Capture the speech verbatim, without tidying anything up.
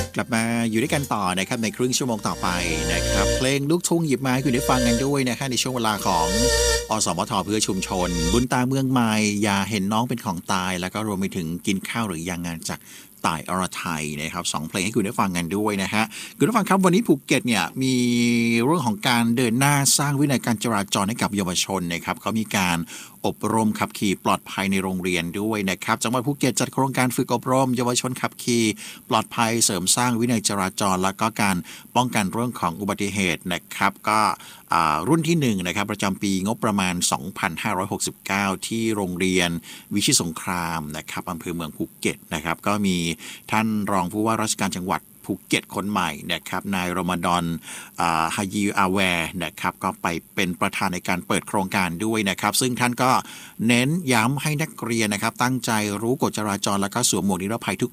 กลับมาอยู่ด้วยกันต่อนะครับในครึ่งชั่วโมงต่อไปนะครับเพลงลูกทุ่งหยิบมาให้คุณได้ฟังกันด้วยนะฮะในช่วงเวลาของอสมทเพื่อชุมชนบุญตาเมืองใหม่อย่าเห็นน้องเป็นของตายแล้วก็รวมไปถึงกินข้าวหรือยังงานจากต่ายอรไทยนะครับสองเพลงให้คุณได้ฟังกันด้วยนะฮะคุณผู้ฟังครับวันนี้ภูเก็ตเนี่ยมีเรื่องของการเดินหน้าสร้างวินัยการจราจรให้กับเยาวชนนะครับเขามีการอบรมขับขี่ปลอดภัยในโรงเรียนด้วยนะครับจังหวัดภูเก็ตจัดโครงการฝึกอบรมเยาวชนขับขี่ปลอดภัยเสริมสร้างวินัยจราจรแล้วก็การป้องกันเรื่องของอุบัติเหตุนะครับก็รุ่นที่หนึ่งนะครับประจำปีงบประมาณสองพันห้าร้อยหกสิบเก้าที่โรงเรียนวิชิตสงครามนะครับอำเภอเมืองภูเก็ตนะครับก็มีท่านรองผู้ว่าราชการจังหวัดภูเก็ตคนใหม่นะครับนายรมฎอนฮายีอาแวร์นะครับก็ไปเป็นประธานในการเปิดโครงการด้วยนะครับซึ่งท่านก็เน้นย้ำให้นักเรียนนะครับตั้งใจรู้กฎจราจรแล้วก็สวมหมวกนิรภัยทุก